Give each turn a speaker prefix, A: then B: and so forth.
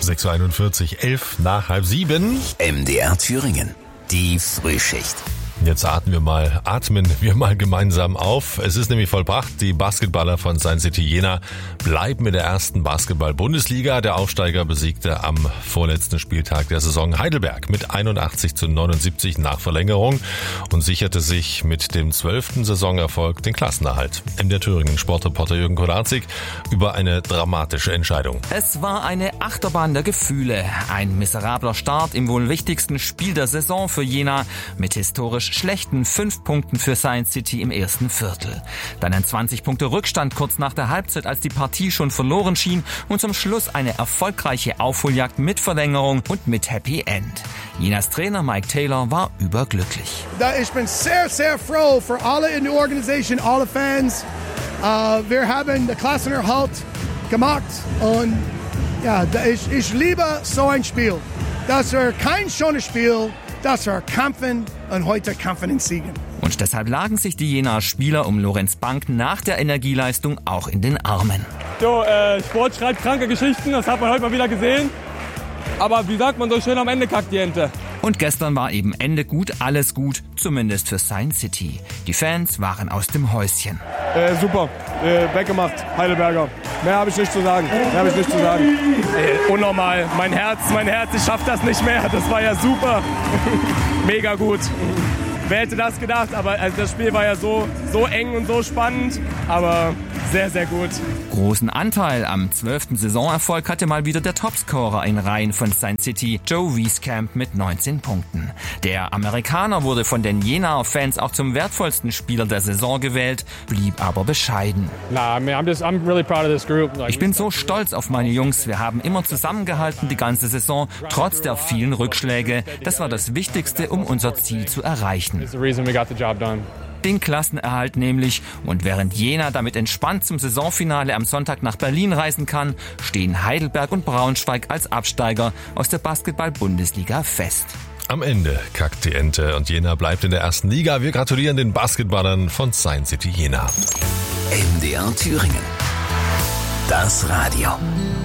A: 6:41, 6:11
B: MDR Thüringen, die Frühschicht.
A: Jetzt atmen wir mal gemeinsam auf. Es ist nämlich vollbracht. Die Basketballer von Science City Jena bleiben in der ersten Basketball-Bundesliga. Der Aufsteiger besiegte am vorletzten Spieltag der Saison Heidelberg mit 81:79 nach Verlängerung und sicherte sich mit dem 12. Saisonerfolg den Klassenerhalt. MDR Thüringen Sportreporter Jürgen Kolarczyk über eine dramatische Entscheidung.
C: Es war eine Achterbahn der Gefühle. Ein miserabler Start im wohl wichtigsten Spiel der Saison für Jena mit historisch schlechten 5 Punkten für Science City im ersten Viertel. Dann ein 20-Punkte-Rückstand kurz nach der Halbzeit, als die Partie schon verloren schien, und zum Schluss eine erfolgreiche Aufholjagd mit Verlängerung und mit Happy End. Jenas Trainer Mike Taylor war überglücklich.
D: Ich bin sehr, sehr froh für alle in der Organisation, alle Fans. Wir haben den Klassenerhalt gemacht und ja, ich liebe so ein Spiel. Das war kein schönes Spiel. Das war Kämpfen und heute kämpfen und siegen.
C: Und deshalb lagen sich die Jenaer Spieler um Lorenz Bank nach der Energieleistung auch in den Armen.
E: So, Sport schreibt kranke Geschichten, das hat man heute mal wieder gesehen. Aber wie sagt man so schön, am Ende kackt die Ente.
C: Und gestern war eben Ende gut, alles gut, zumindest für Science City. Die Fans waren aus dem Häuschen.
E: Super, weggemacht, Heidelberger. Mehr habe ich nicht zu sagen. Unnormal, mein Herz, ich schaff das nicht mehr. Das war ja super, mega gut. Wer hätte das gedacht? Aber also das Spiel war ja so eng und so spannend, aber sehr, sehr gut.
C: Großen Anteil am 12. Saisonerfolg hatte mal wieder der Topscorer in Reihen von Science City, Joe Wieskamp mit 19 Punkten. Der Amerikaner wurde von den Jenaer Fans auch zum wertvollsten Spieler der Saison gewählt, blieb aber bescheiden. Ich bin so stolz auf meine Jungs. Wir haben immer zusammengehalten die ganze Saison, trotz der vielen Rückschläge. Das war das Wichtigste, um unser Ziel zu erreichen. Den Klassenerhalt nämlich. Und während Jena damit entspannt zum Saisonfinale am Sonntag nach Berlin reisen kann, stehen Heidelberg und Braunschweig als Absteiger aus der Basketball-Bundesliga fest.
A: Am Ende kackt die Ente und Jena bleibt in der ersten Liga. Wir gratulieren den Basketballern von Science City Jena.
B: MDR Thüringen. Das Radio.